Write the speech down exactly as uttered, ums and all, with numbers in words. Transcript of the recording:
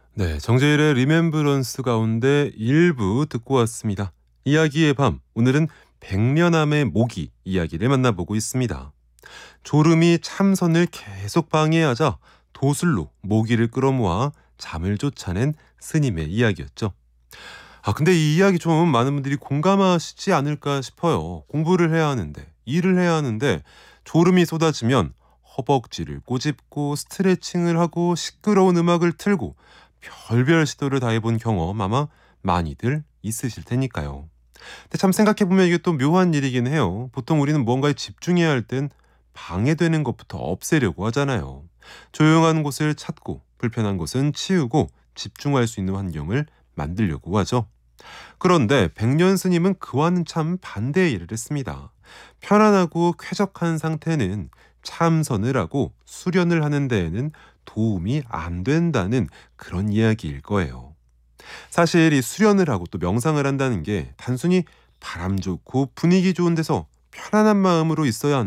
네, 정재일의 리멤브런스 가운데 일부 듣고 왔습니다. 이야기의 밤, 오늘은 백년암의 모기 이야기를 만나보고 있습니다. 졸음이 참선을 계속 방해하자 도술로 모기를 끌어모아 잠을 쫓아낸 스님의 이야기였죠. 아, 근데 이 이야기 좀 많은 분들이 공감하시지 않을까 싶어요. 공부를 해야 하는데, 일을 해야 하는데 졸음이 쏟아지면 허벅지를 꼬집고 스트레칭을 하고 시끄러운 음악을 틀고 별별 시도를 다 해본 경험 아마 많이들 있으실 테니까요. 근데 참 생각해보면 이게 또 묘한 일이긴 해요. 보통 우리는 뭔가에 집중해야 할 땐 방해되는 것부터 없애려고 하잖아요. 조용한 곳을 찾고 불편한 곳은 치우고 집중할 수 있는 환경을 만들려고 하죠. 그런데 백년 스님은 그와는 참 반대의 일을 했습니다. 편안하고 쾌적한 상태는 참선을 하고 수련을 하는 데에는 도움이 안 된다는 그런 이야기일 거예요. 사실 이 수련을 하고 또 명상을 한다는 게 단순히 바람 좋고 분위기 좋은 데서 편안한 마음으로 있어야